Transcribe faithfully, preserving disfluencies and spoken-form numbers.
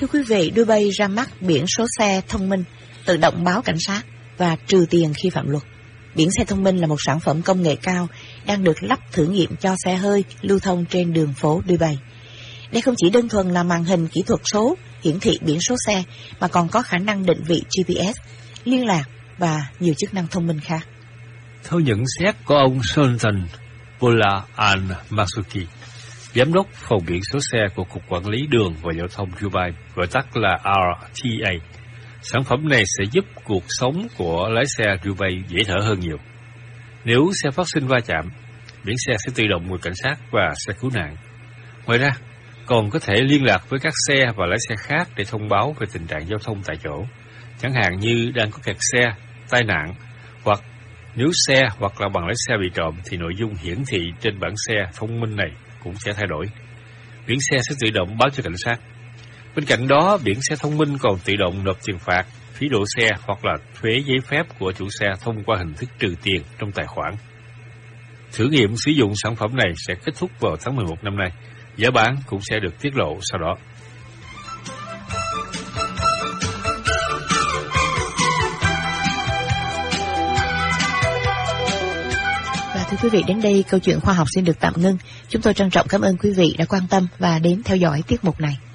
Thưa quý vị, Dubai ra mắt biển số xe thông minh, tự động báo cảnh sát và trừ tiền khi phạm luật. Biển xe thông minh là một sản phẩm công nghệ cao đang được lắp thử nghiệm cho xe hơi lưu thông trên đường phố Dubai. Đây không chỉ đơn thuần là màn hình kỹ thuật số hiển thị biển số xe, mà còn có khả năng định vị G P S, liên lạc và nhiều chức năng thông minh khác. Theo nhận xét của ông Sultan Bola Al-Masuki, Giám đốc phòng biển số xe của Cục Quản lý Đường và Giao thông Dubai, gọi tắt là R T A, sản phẩm này sẽ giúp cuộc sống của lái xe Dubai dễ thở hơn nhiều. Nếu xe phát sinh va chạm, biển xe sẽ tự động gọi cảnh sát và xe cứu nạn. Ngoài ra, còn có thể liên lạc với các xe và lái xe khác để thông báo về tình trạng giao thông tại chỗ, chẳng hạn như đang có kẹt xe, tai nạn, hoặc nếu xe hoặc là bằng lái xe bị trộm thì nội dung hiển thị trên bảng xe thông minh này cũng sẽ thay đổi. Biển xe sẽ tự động báo cho cảnh sát. Bên cạnh đó, biển xe thông minh còn tự động nộp tiền phạt, phí đỗ xe hoặc là thuế giấy phép của chủ xe thông qua hình thức trừ tiền trong tài khoản. Thử nghiệm sử dụng sản phẩm này sẽ kết thúc vào tháng mười một năm nay. Giá bán cũng sẽ được tiết lộ sau đó. Và thưa quý vị, đến đây câu chuyện khoa học xin được tạm ngưng. Chúng tôi trân trọng cảm ơn quý vị đã quan tâm và đến theo dõi tiết mục này.